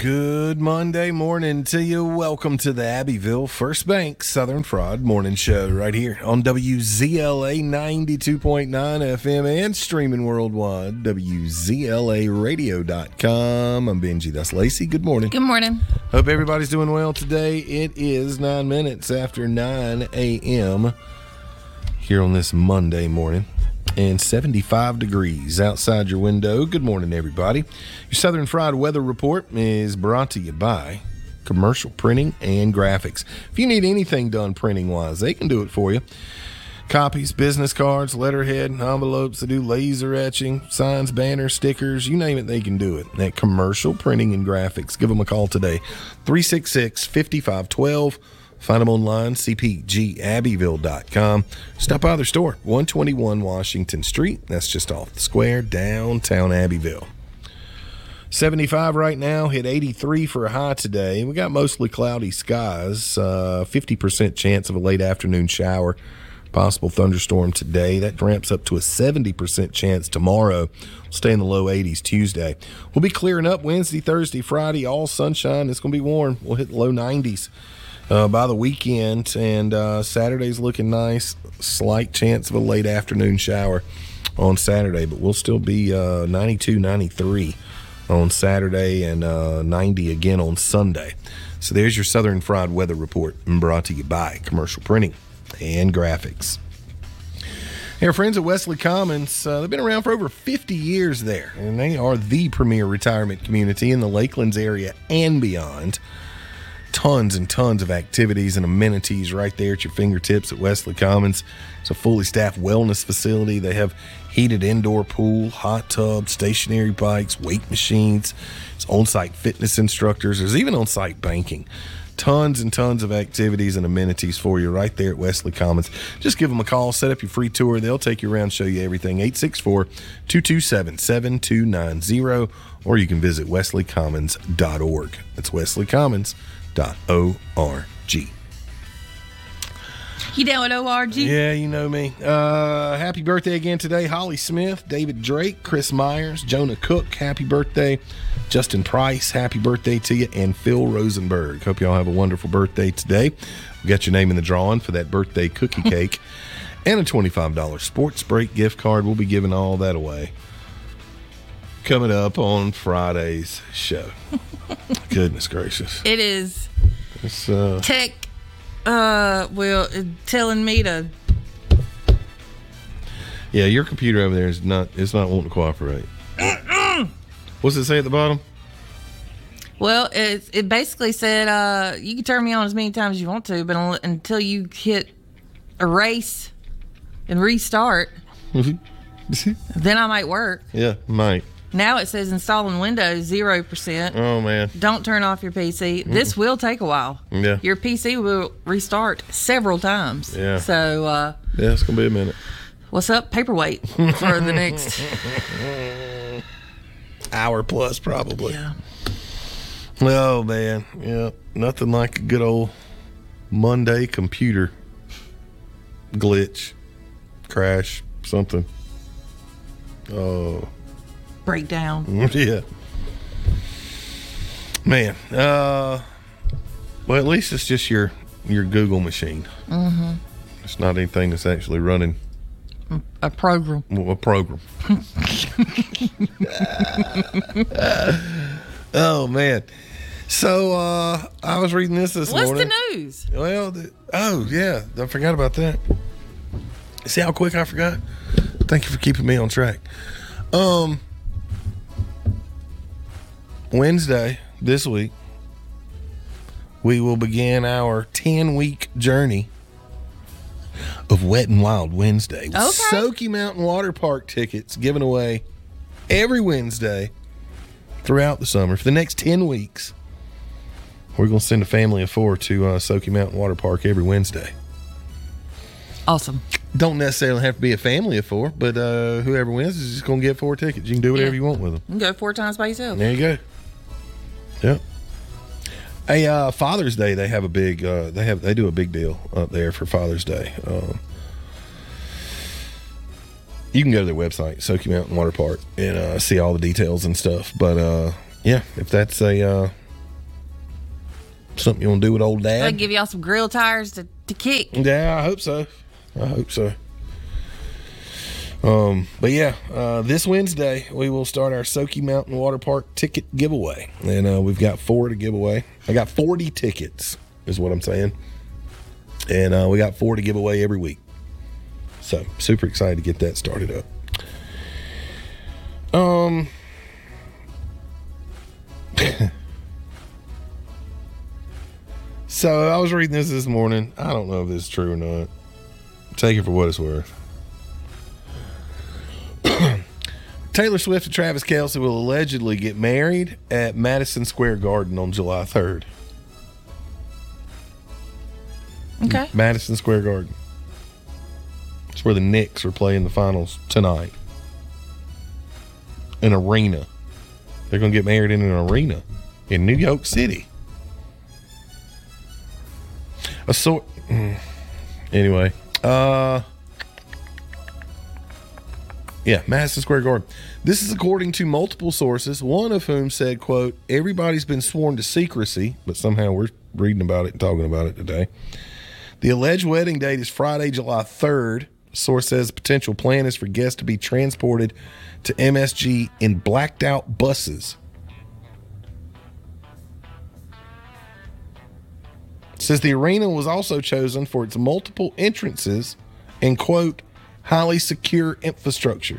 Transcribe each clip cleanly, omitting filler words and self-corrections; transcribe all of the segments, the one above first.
Good Monday morning to you. Welcome to the Abbeville First Bank Southern Fraud Morning Show right here on WZLA 92.9 FM and streaming worldwide, WZLAradio.com. I'm Benji. That's Lacey. Good morning. Good morning. Hope everybody's doing well today. It is 9 minutes after 9 a.m. here on this Monday morning. And 75 degrees outside your window. Good morning, everybody. Your Southern Fried Weather Report is brought to you by Commercial Printing and Graphics. If you need anything done printing-wise, they can do it for you. Copies, business cards, letterhead, envelopes. They do laser etching, signs, banners, stickers. You name it, they can do it. At Commercial Printing and Graphics. Give them a call today. 366-5512. Find them online, cpgabbeville.com. Stop by their store, 121 Washington Street. That's just off the square, downtown Abbeville. 75 right now, hit 83 for a high today. We got mostly cloudy skies, 50% chance of a late afternoon shower, possible thunderstorm today. That ramps up to a 70% chance tomorrow. We'll stay in the low 80s Tuesday. We'll be clearing up Wednesday, Thursday, Friday, all sunshine. It's going to be warm. We'll hit the low 90s. By the weekend, and Saturday's looking nice. Slight chance of a late afternoon shower on Saturday, but we'll still be 92, 93 on Saturday and 90 again on Sunday. So there's your Southern Fried Weather Report, brought to you by Commercial Printing and Graphics. Hey, our friends at Wesley Commons, they've been around for over 50 years there, and they are the premier retirement community in the Lakelands area and beyond. Tons and tons of activities and amenities right there at your fingertips at Wesley Commons. It's a fully staffed wellness facility. They have heated indoor pool, hot tub, stationary bikes, weight machines. It's on-site fitness instructors. There's even on-site banking. Tons and tons of activities and amenities for you right there at Wesley Commons. Just give them a call, set up your free tour. They'll take you around, show you everything. 864-227-7290, or you can visit wesleycommons.org. That's wesleycommons.org. You down with ORG? Yeah, you know me. Happy birthday again today. Holly Smith, David Drake, Chris Myers, Jonah Cook, happy birthday. Justin Price, happy birthday to you. And Phil Rosenberg. Hope y'all have a wonderful birthday today. We got your name in the drawing for that birthday cookie cake and a $25 Sports Break gift card. We'll be giving all that away coming up on Friday's show. Goodness gracious. It is. It's, Tech, telling me to. Yeah, your computer over there is not wanting to cooperate. What's it say at the bottom? Well, it basically said you can turn me on as many times as you want to, but until you hit erase and restart, then I might work. Yeah, might. Now it says installing Windows 0%. Oh, man. Don't turn off your PC. This will take a while. Yeah. Your PC will restart several times. Yeah. So, yeah, it's going to be a minute. What's up? Paperweight for the next hour plus, probably. Yeah. Oh, man. Yeah. Nothing like a good old Monday computer glitch, crash, something. Oh. Breakdown. Yeah. Man. Well, at least it's just your Google machine. Mm-hmm. It's not anything that's actually running a program. A program. Oh, man. So, I was reading this morning. What's the news? Well, yeah. I forgot about that. See how quick I forgot? Thank you for keeping me on track. Wednesday this week, we will begin our 10-week journey of Wet and Wild Wednesday. Okay. Soaky Mountain Water Park tickets given away every Wednesday throughout the summer. For the next 10 weeks, we're going to send a family of 4 to Soaky Mountain Water Park every Wednesday. Awesome. Don't necessarily have to be a family of 4, but whoever wins is just going to get 4 tickets. You can do whatever you want with them. You can go 4 times by yourself. There you go. Yep. Hey, Father's Day, they have a big, they do a big deal up there for Father's Day. You can go to their website, Soaky Mountain Water Park, and see all the details and stuff. But yeah, if that's a Something you want to do with old They Dad? give y'all some grill tires to kick. Yeah, I hope so. But yeah, this Wednesday we will start our Soaky Mountain Water Park ticket giveaway, and we've got 4 to give away. I got 40 tickets, is what I'm saying, and we got 4 to give away every week. So super excited to get that started up. So I was reading this morning. I don't know if this is true or not. Take it for what it's worth. Taylor Swift and Travis Kelce will allegedly get married at Madison Square Garden on July 3rd. Okay. Madison Square Garden. It's where the Knicks are playing the finals tonight. An arena. They're going to get married in an arena in New York City. Anyway. Yeah, Madison Square Garden. This is according to multiple sources, one of whom said, quote, everybody's been sworn to secrecy, but somehow we're reading about it and talking about it today. The alleged wedding date is Friday, July 3rd. The source says the potential plan is for guests to be transported to MSG in blacked out buses. It says the arena was also chosen for its multiple entrances and, quote, highly secure infrastructure.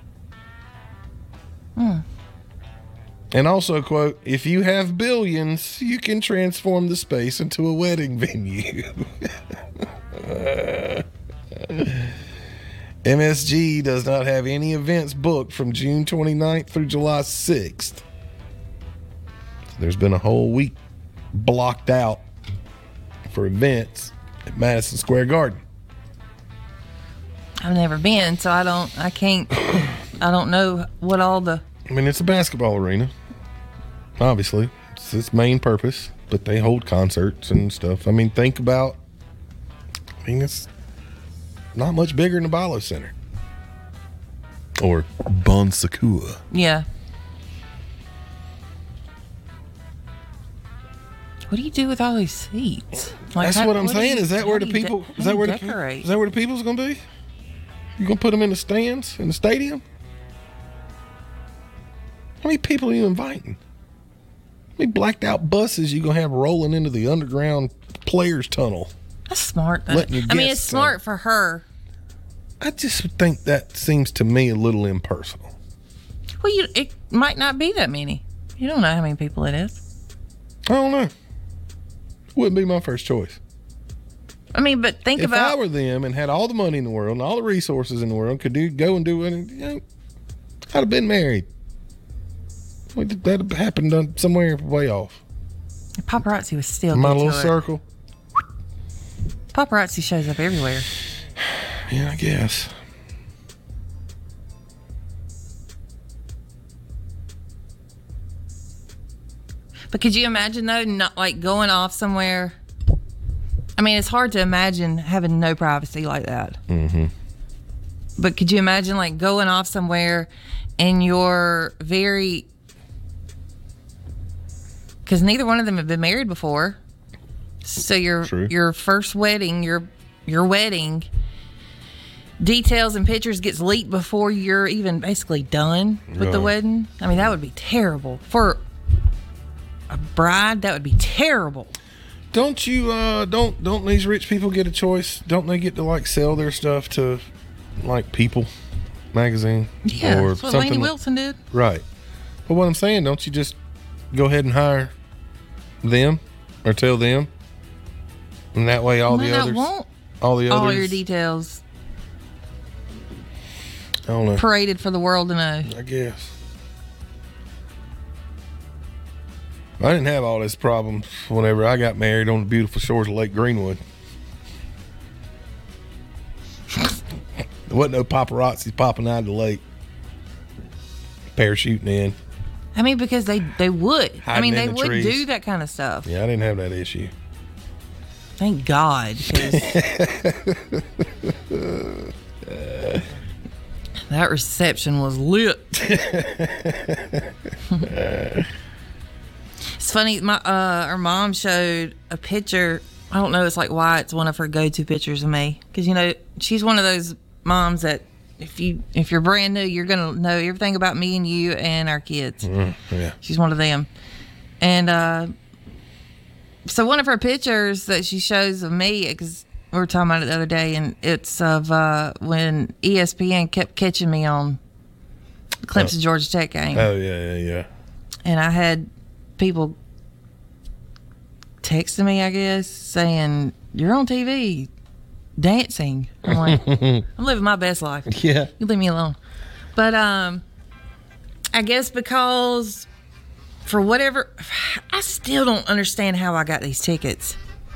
And also, quote, if you have billions, you can transform the space into a wedding venue. MSG does not have any events booked from June 29th through July 6th. So there's been a whole week blocked out for events at Madison Square Garden. I've never been, so I don't know what all the... I mean, it's a basketball arena, obviously. It's its main purpose, but they hold concerts and stuff. I mean, it's not much bigger than the Balo Center. Or Bon Secours. Yeah. What do you do with all these seats? That's what I'm saying. Is that where the people's going to be? You going to put them in the stands in the stadium? How many people are you inviting? How many blacked out buses you going to have rolling into the underground players tunnel? That's smart. It's smart for her. I just think that seems to me a little impersonal. Well, it might not be that many. You don't know how many people it is. I don't know. Wouldn't be my first choice. I mean, but if I were them and had all the money in the world and all the resources in the world, could go and do it, I'd have been married. That happened somewhere way off. Paparazzi was still my little circle. Paparazzi shows up everywhere. Yeah, I guess. But could you imagine though, not like going off somewhere? I mean, it's hard to imagine having no privacy like that. Mm-hmm. But could you imagine like going off somewhere and you're very... Because neither one of them have been married before. So your first wedding, your wedding details and pictures gets leaked before you're even basically done with the wedding. I mean, that would be terrible. For a bride, that would be terrible. Don't you don't these rich people get a choice? Don't they get to like sell their stuff to like People magazine? Yeah, or that's what something Lainey Wilson did. Right. But what I'm saying, don't you just go ahead and hire them or tell them, and that way all the your details I don't know, paraded for the world to know. I guess. I didn't have all this problem whenever I got married on the beautiful shores of Lake Greenwood. There wasn't no paparazzi popping out of the lake, parachuting in. I mean, because they would. I mean, they would trees. do that kind of stuff. Yeah, I didn't have that issue. Thank God. That reception was lit. It's funny. Our mom showed a picture. I don't know. It's like why it's one of her go-to pictures of me because she's one of those moms that if you're brand new, you're gonna know everything about me and you and our kids. Yeah, she's one of them. And so one of her pictures that she shows of me, because we were talking about it the other day, and it's of when ESPN kept catching me on Clemson Georgia Tech game. Oh yeah. And I had people texting me, I guess, saying, "You're on TV dancing." I'm like, I'm living my best life. Yeah. You leave me alone. But I guess because for whatever, I still don't understand how I got these tickets.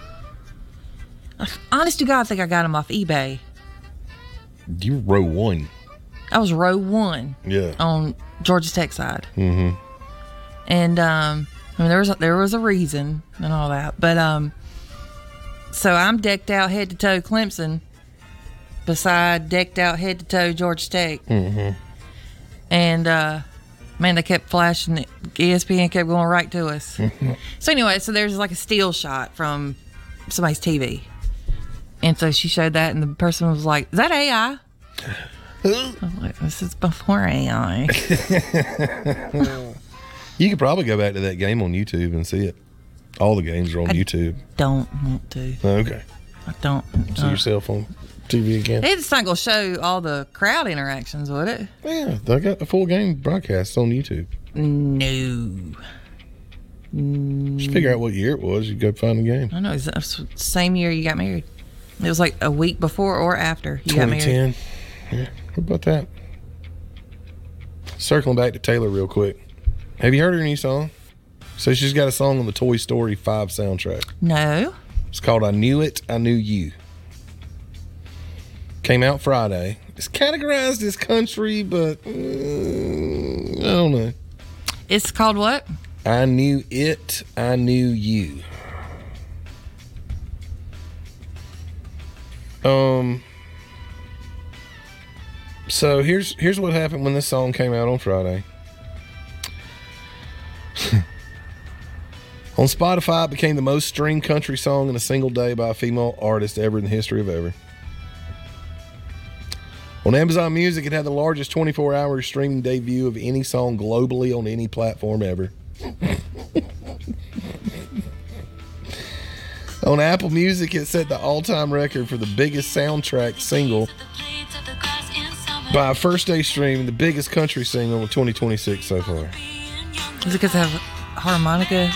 Honest to God, I think I got them off eBay. You row one. I was row one. Yeah. On Georgia Tech side. Mm-hmm. And I mean, there was a reason and all that, but so I'm decked out head to toe Clemson, beside decked out head to toe Georgia Tech. Mm-hmm. And man, they kept flashing. ESPN kept going right to us. So anyway, so there's like a still shot from somebody's TV, and so she showed that, and the person was like, "Is that AI?" I was like, "This is before AI." You could probably go back to that game on YouTube and see it. All the games are on YouTube. Don't want to. Okay. I don't. See yourself on TV again? It's not going to show all the crowd interactions, would it? Yeah, they got the full game broadcast on YouTube. No. Just figure out what year it was. You go find the game. I know. It's the same year you got married. It was like a week before or after you got married. 2010. Yeah. What about that? Circling back to Taylor real quick. Have you heard her new song? So she's got a song on the Toy Story 5 soundtrack. No. It's called I Knew It, I Knew You. Came out Friday. It's categorized as country, but I don't know. It's called what? I Knew It, I Knew You. So here's what happened when this song came out on Friday. On Spotify, it became the most streamed country song in a single day by a female artist ever in the history of ever. On Amazon Music, it had the largest 24-hour streaming debut of any song globally on any platform ever. On Apple Music, it set the all-time record for the biggest soundtrack single by a first-day stream and the biggest country single of 2026 so far. Is it because they have harmonica?